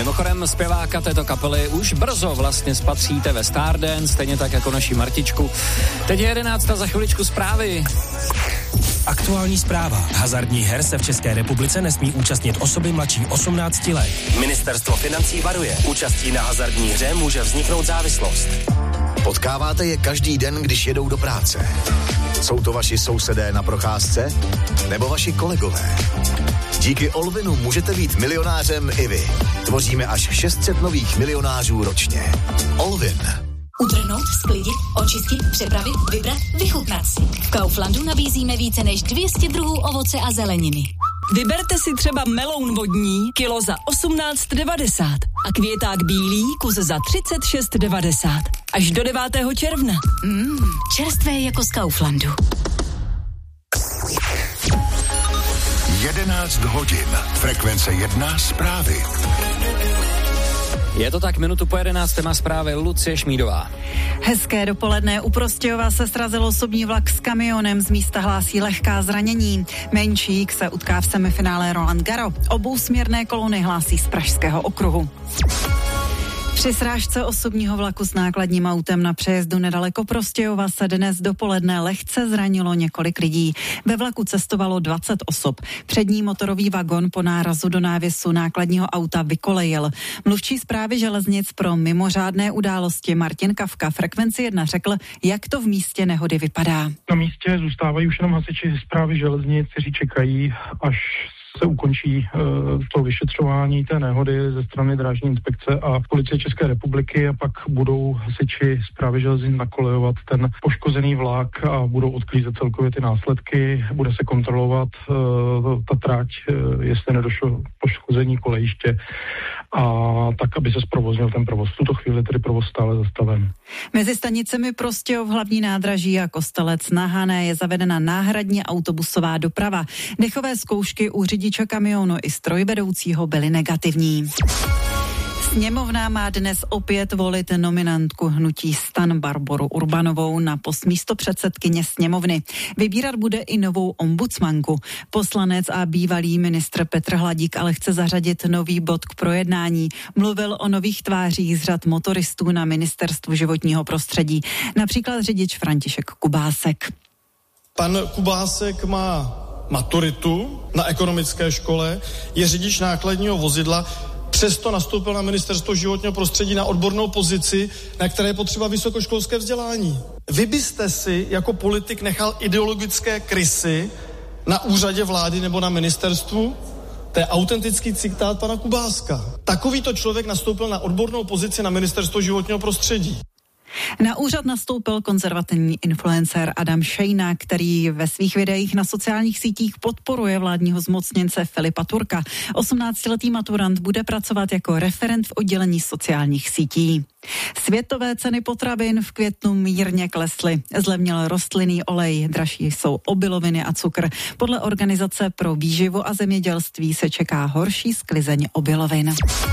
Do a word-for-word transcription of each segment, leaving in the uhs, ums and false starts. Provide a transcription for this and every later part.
Mimochodem zpěváka této kapely už brzo vlastně spatříte ve Stardance, stejně tak jako naši Martičku. Teď je jedenácta, za chviličku zprávy. Aktuální zpráva. Hazardních her se v České republice nesmí účastnit osoby mladší osmnácti let. Ministerstvo financí varuje. Účastí na hazardní hře může vzniknout závislost. Potkáváte je každý den, když jedou do práce. Jsou to vaši sousedé na procházce? Nebo vaši kolegové? Díky Olvinu můžete být milionářem i vy. Tvoříme až šest set nových milionářů ročně. Olvin. Utrhnout, sklidit, očistit, přepravit, vybrat, vychutnat si. V Kauflandu nabízíme více než dvě stě druhů ovoce a zeleniny. Vyberte si třeba meloun vodní, kilo za osmnáct devadesát a květák bílý, kus za třicet šest devadesát. Až do devátého června. Mmm, čerstvé jako z Kauflandu. jedenáct hodin. Frekvence jedna zprávy. Je to tak, minutu po jedenácté má zprávy Lucie Šmídová. Hezké dopoledne. U Prostějova se srazil osobní vlak s kamionem, z místa hlásí lehká zranění. Menšík se utká v semifinále Roland Garros. Obousměrné kolony hlásí z Pražského okruhu. Při srážce osobního vlaku s nákladním autem na přejezdu nedaleko Prostějova se dnes dopoledne lehce zranilo několik lidí. Ve vlaku cestovalo dvacet osob. Přední motorový vagon po nárazu do návěsu nákladního auta vykolejil. Mluvčí Správy železnic pro mimořádné události Martin Kafka Frekvenci jedna řekl, jak to v místě nehody vypadá. Na místě zůstávají už jenom hasiči Správy železnic, kteří čekají, až se ukončí uh, to vyšetřování té nehody ze strany Drážní inspekce a Policie České republiky a pak budou hasiči Správy železnic nakolejovat ten poškozený vlak a budou odklízet celkově ty následky. Bude se kontrolovat uh, ta trať, uh, jestli nedošlo poškození kolejiště a tak, aby se zprovoznil ten provoz. V tuto chvíli tedy provoz stále zastaven. Mezi stanicemi Prostějov, Hlavní nádraží a Kostelec na Hané je zavedena náhradní autobusová doprava. Dechové zkoušky u řidiče kamionu i strojvedoucího byly negativní. Sněmovna má dnes opět volit nominantku hnutí STAN Barboru Urbanovou na post místopředsedkyně sněmovny. Vybírat bude i novou ombudsmanku. Poslanec a bývalý ministr Petr Hladík ale chce zařadit nový bod k projednání. Mluvil o nových tvářích z řad motoristů na Ministerstvu životního prostředí. Například řidič František Kubásek. Pan Kubásek má maturitu na ekonomické škole, je řidič nákladního vozidla, přesto nastoupil na Ministerstvo životního prostředí na odbornou pozici, na které je potřeba vysokoškolské vzdělání. Vy byste si jako politik nechal ideologické krysy na úřadě vlády nebo na ministerstvu? To je autentický citát pana Kubáska. Takovýto člověk nastoupil na odbornou pozici na Ministerstvo životního prostředí. Na úřad nastoupil konzervativní influencer Adam Šejna, který ve svých videích na sociálních sítích podporuje vládního zmocněnce Filipa Turka. osmnáctiletý maturant bude pracovat jako referent v oddělení sociálních sítí. Světové ceny potravin v květnu mírně klesly. Zlevnil rostlinný olej, dražší jsou obiloviny a cukr. Podle Organizace pro výživu a zemědělství se čeká horší sklizeň obilovin.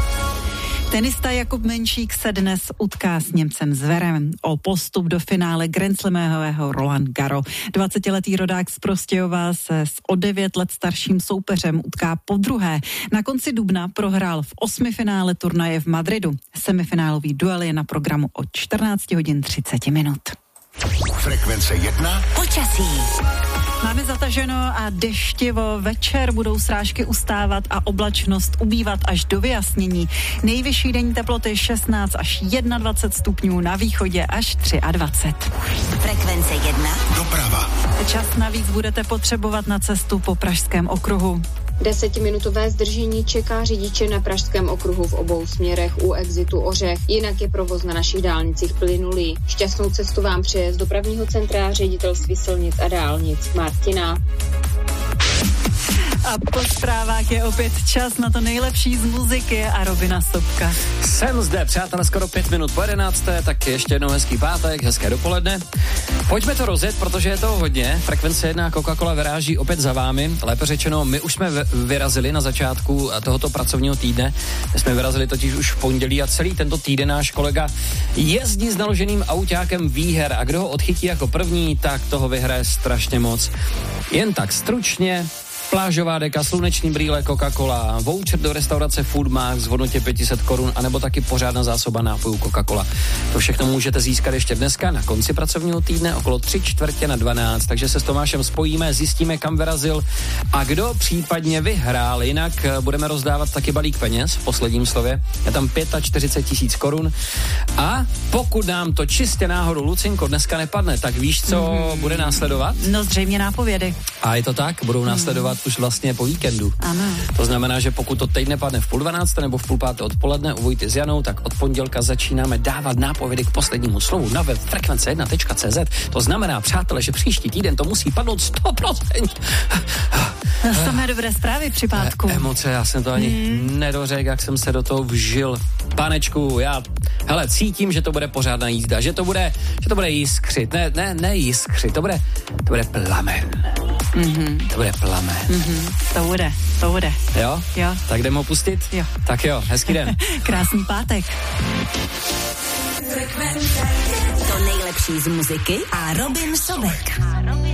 Tenista Jakub Menšík se dnes utká s Němcem Zverem o postup do finále grandslamového Roland Garros. dvacetiletý rodák z Prostějova se s o devět let starším soupeřem utká podruhé. Na konci dubna prohrál v osmifinále turnaje v Madridu. Semifinálový duel je na programu od čtrnáct hodin třicet minut. Frekvence jedna. Počasí. Máme zataženo a deštivo. Večer budou srážky ustávat a oblačnost ubývat až do vyjasnění. Nejvyšší denní teploty šestnáct až dvacet jedna stupňů, na východě až dvacet tři. Frekvence jedna. Doprava. Čas navíc budete potřebovat na cestu po Pražském okruhu. Desetiminutové zdržení čeká řidiče na Pražském okruhu v obou směrech u exitu Ořech. Jinak je provoz na našich dálnicích plynulý. Šťastnou cestu vám přeje z dopravního centra Ředitelství silnic a dálnic Martina. A po zprávách je opět čas na to nejlepší z muziky a Robina Sobka. Jsem zde, přátelé, skoro pět minut po jedenácté, tak ještě jednou hezký pátek, hezké dopoledne. Pojďme to rozjet, protože je toho hodně. Frekvence jedna Coca-Cola vyráží opět za vámi. Lépe řečeno, my už jsme vyrazili na začátku tohoto pracovního týdne. My jsme vyrazili totiž už v pondělí a celý tento týden náš kolega jezdí s naloženým autákem výher a kdo ho odchytí jako první, tak toho vyhraje strašně moc. Jen tak stručně. plážová deka, sluneční brýle, Coca-Cola, voucher do restaurace Foodmark v hodnotě pět set korun, anebo taky pořádná zásoba nápojů Coca-Cola. To všechno můžete získat ještě dneska na konci pracovního týdne okolo tři čtvrtě na dvanáct, takže se s Tomášem spojíme, zjistíme, kam vyrazil a kdo případně vyhrál. Jinak budeme rozdávat taky balík peněz v posledním slově. Je tam čtyřicet pět tisíc korun a pokud nám to čistě náhodou, Lucinko, dneska nepadne, tak víš, co mm-hmm. bude následovat? No zřejmě nápovědy. A je to tak, budou následovat mm. už vlastně po víkendu. Ano. To znamená, že pokud to teď nepadne v půl dvanácté nebo v půl páté odpoledne u Vojty s Janou, tak od pondělka začínáme dávat nápovědy k poslednímu slovu na web frekvence jedna tečka cé zet. To znamená, přátelé, že příští týden to musí padnout sto procent. Samé dobré zprávy při pátku. E- emoce, já jsem to ani mm. nedořekl, jak jsem se do toho vžil. Panečku, já, hele, cítím, že to bude pořádná jízda, že to bude, že to bude jiskřit, ne, ne, ne jiskřit, to bude, to bude plamen. Mm-hmm. To bude plamen. Mm-hmm. To bude, to bude. Jo? Jo. Tak jdeme ho pustit? Jo. Tak jo, hezký den. Krásný pátek. To nejlepší z muziky a Robin Sobek.